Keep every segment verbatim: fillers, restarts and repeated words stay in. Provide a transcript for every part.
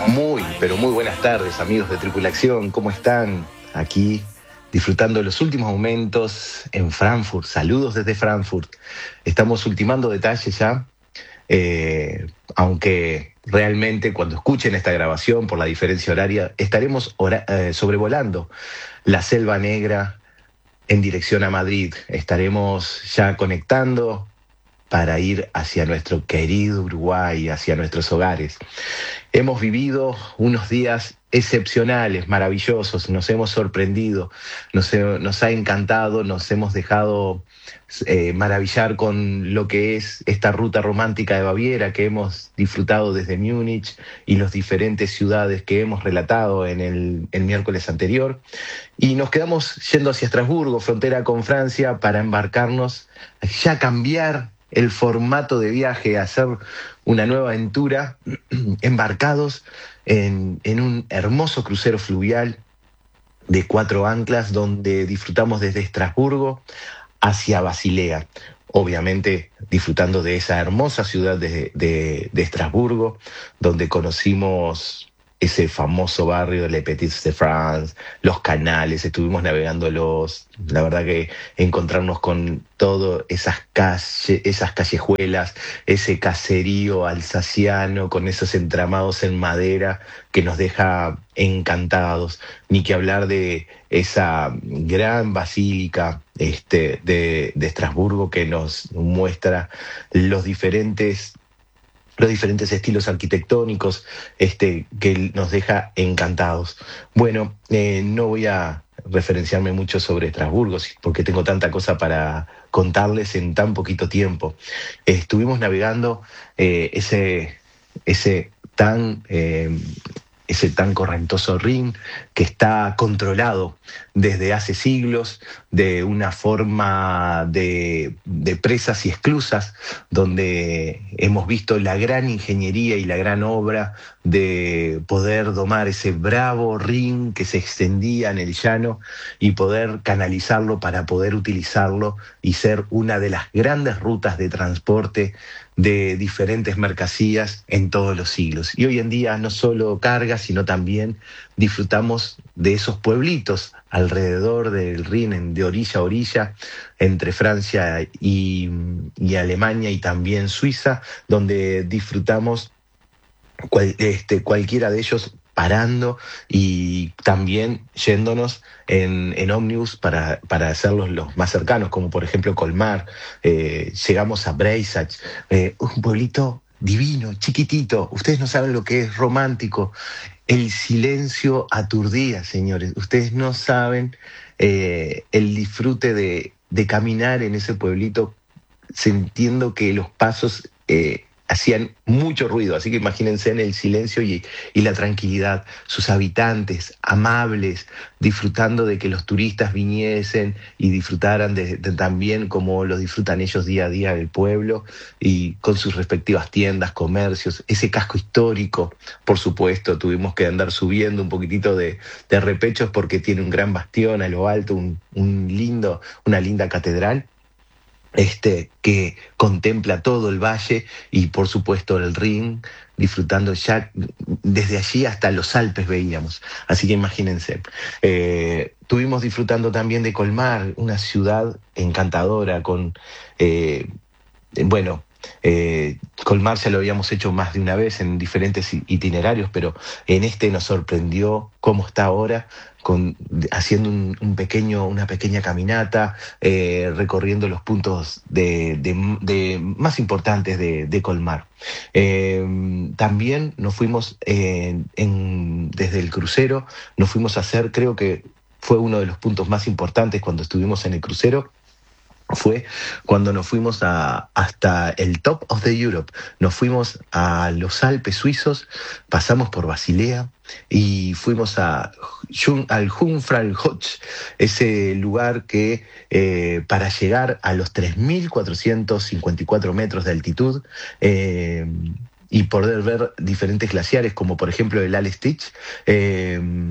Muy, pero muy buenas tardes, amigos de Tripulación. ¿Cómo están? Aquí disfrutando de los últimos momentos en Frankfurt. Saludos desde Frankfurt. Estamos ultimando detalles ya, eh, aunque realmente cuando escuchen esta grabación, por la diferencia horaria, estaremos hora- eh, sobrevolando la Selva Negra en dirección a Madrid. Estaremos ya conectando para ir hacia nuestro querido Uruguay, hacia nuestros hogares. Hemos vivido unos días excepcionales, maravillosos, nos hemos sorprendido, nos, he- nos ha encantado, nos hemos dejado eh, maravillar con lo que es esta ruta romántica de Baviera que hemos disfrutado desde Múnich y las diferentes ciudades que hemos relatado en el, el miércoles anterior. Y nos quedamos yendo hacia Estrasburgo, frontera con Francia, para embarcarnos, ya cambiar el formato de viaje, hacer una nueva aventura, embarcados en, en un hermoso crucero fluvial de cuatro anclas, donde disfrutamos desde Estrasburgo hacia Basilea. Obviamente disfrutando de esa hermosa ciudad de, de, de Estrasburgo, donde conocimos ese famoso barrio de Les Petits de France, los canales, estuvimos navegándolos. La verdad que encontrarnos con todas esas calles, esas callejuelas, ese caserío alsaciano con esos entramados en madera que nos deja encantados. Ni que hablar de esa gran basílica este, de, de Estrasburgo, que nos muestra los diferentes los diferentes estilos arquitectónicos, este, que nos deja encantados. Bueno, eh, no voy a referenciarme mucho sobre Estrasburgo, sí, porque tengo tanta cosa para contarles en tan poquito tiempo. Estuvimos navegando eh, ese, ese tan... eh, ese tan correntoso Rin, que está controlado desde hace siglos de una forma de, de presas y esclusas, donde hemos visto la gran ingeniería y la gran obra de poder domar ese bravo Rin que se extendía en el llano y poder canalizarlo para poder utilizarlo y ser una de las grandes rutas de transporte de diferentes mercancías en todos los siglos. Y hoy en día no solo carga, sino también disfrutamos de esos pueblitos alrededor del Rin, de orilla a orilla, entre Francia y, y Alemania y también Suiza, donde disfrutamos cual, este, cualquiera de ellos parando y también yéndonos en, en ómnibus para, para hacerlos los más cercanos, como por ejemplo Colmar. Eh, llegamos a Breisach, eh, un pueblito divino, chiquitito. Ustedes no saben lo que es romántico. El silencio aturdía, señores. Ustedes no saben eh, el disfrute de, de caminar en ese pueblito, sintiendo que los pasos eh, hacían mucho ruido, así que imagínense en el silencio y, y la tranquilidad, sus habitantes amables, disfrutando de que los turistas viniesen y disfrutaran de, de también como lo disfrutan ellos día a día del pueblo, y con sus respectivas tiendas, comercios, ese casco histórico. Por supuesto, tuvimos que andar subiendo un poquitito de, de repechos porque tiene un gran bastión a lo alto, un, un lindo, una linda catedral, este, que contempla todo el valle y por supuesto el Rin, disfrutando ya desde allí hasta los Alpes veíamos. Así que imagínense. Eh, estuvimos disfrutando también de Colmar, una ciudad encantadora con, eh, bueno, eh, Colmar ya lo habíamos hecho más de una vez en diferentes itinerarios, pero en este nos sorprendió cómo está ahora, con, haciendo un, un pequeño, una pequeña caminata, eh, recorriendo los puntos de, de, de más importantes de, de Colmar. Eh, también nos fuimos eh, en, desde el crucero, nos fuimos a hacer, creo que fue uno de los puntos más importantes cuando estuvimos en el crucero, fue cuando nos fuimos a, hasta el Top of the Europe. Nos fuimos a los Alpes suizos, pasamos por Basilea y fuimos a, al Jungfraujoch, ese lugar que eh, para llegar a los tres mil cuatrocientos cincuenta y cuatro metros de altitud, eh, y poder ver diferentes glaciares, como por ejemplo el Alestich, eh,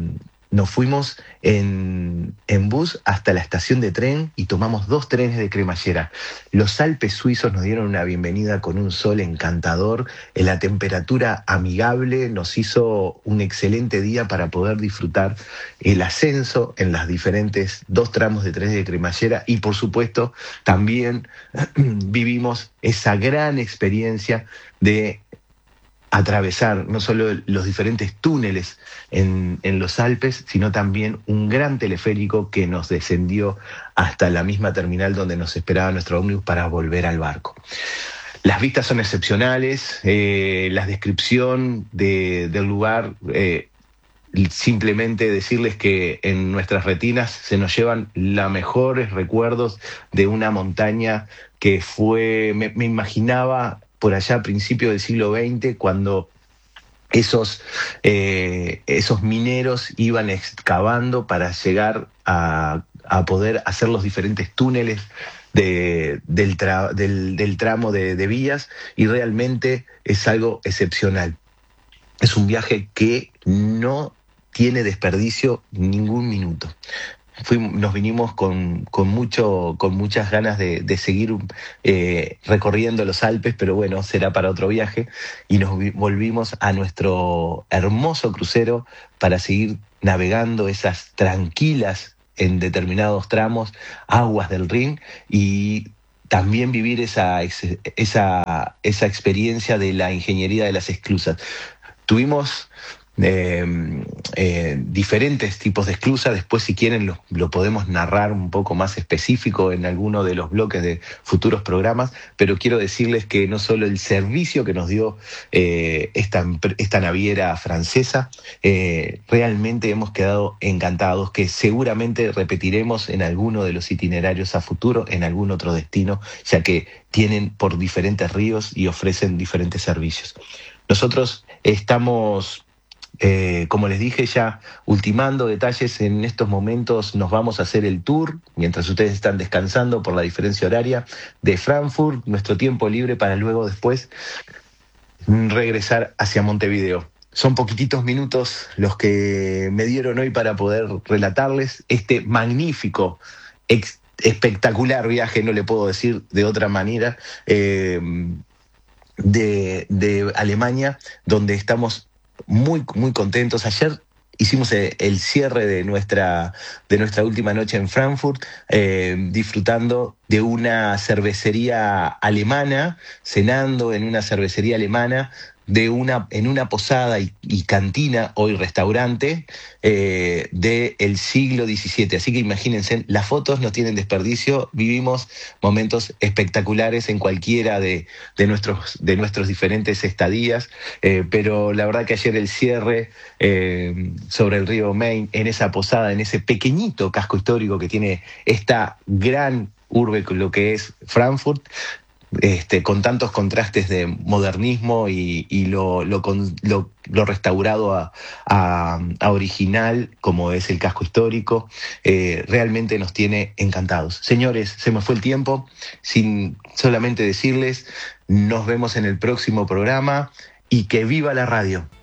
nos fuimos en, en bus hasta la estación de tren y tomamos dos trenes de cremallera. Los Alpes suizos nos dieron una bienvenida con un sol encantador, la temperatura amigable nos hizo un excelente día para poder disfrutar el ascenso en las diferentes dos tramos de trenes de cremallera y por supuesto también vivimos esa gran experiencia de atravesar no solo los diferentes túneles en, en los Alpes, sino también un gran teleférico que nos descendió hasta la misma terminal donde nos esperaba nuestro ómnibus para volver al barco. Las vistas son excepcionales, eh, la descripción de, del lugar, eh, simplemente decirles que en nuestras retinas se nos llevan los mejores recuerdos de una montaña que fue, me, me imaginaba por allá a principios del siglo veinte, cuando esos, eh, esos mineros iban excavando para llegar a, a poder hacer los diferentes túneles de, del, tra, del, del tramo de, de vías, y realmente es algo excepcional. Es un viaje que no tiene desperdicio ningún minuto. Fuimos, nos vinimos con, con, mucho, con muchas ganas de, de seguir eh, recorriendo los Alpes, pero bueno, será para otro viaje, y nos volvimos a nuestro hermoso crucero para seguir navegando esas tranquilas, en determinados tramos, aguas del Rin, y también vivir esa, esa, esa experiencia de la ingeniería de las esclusas. Tuvimos Eh, eh, diferentes tipos de esclusas. Después, si quieren, lo, lo podemos narrar un poco más específico en alguno de los bloques de futuros programas, pero quiero decirles que no solo el servicio que nos dio eh, esta, esta naviera francesa, eh, realmente hemos quedado encantados, que seguramente repetiremos en alguno de los itinerarios a futuro, en algún otro destino, ya que tienen por diferentes ríos y ofrecen diferentes servicios. Nosotros estamos Eh, como les dije, ya ultimando detalles. En estos momentos nos vamos a hacer el tour, mientras ustedes están descansando por la diferencia horaria, de Frankfurt, nuestro tiempo libre para luego después regresar hacia Montevideo. Son poquititos minutos los que me dieron hoy para poder relatarles este magnífico, ex- espectacular viaje, no le puedo decir de otra manera, eh, de, de Alemania, donde estamos muy, muy contentos. Ayer hicimos el cierre de nuestra, de nuestra última noche en Frankfurt, eh, disfrutando de una cervecería alemana, cenando en una cervecería alemana, de una, en una posada y, y cantina, hoy restaurante, eh, del siglo diecisiete. Así que imagínense, las fotos no tienen desperdicio, vivimos momentos espectaculares en cualquiera de, de, nuestros, de nuestros diferentes estadías, eh, pero la verdad que ayer el cierre eh, sobre el río Main, en esa posada, en ese pequeñito casco histórico que tiene esta gran urbe, lo que es Frankfurt, Este, con tantos contrastes de modernismo y, y lo, lo, lo, lo restaurado a, a, a original, como es el casco histórico, eh, realmente nos tiene encantados. Señores, se me fue el tiempo, sin solamente decirles, nos vemos en el próximo programa y que viva la radio.